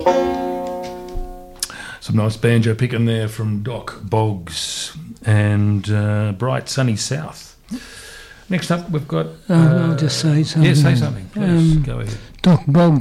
Some nice banjo picking there from Doc Boggs and Bright Sunny South. Next up, we've got... I'll just say something. Yeah, say something, please. Go ahead. Doc Boggs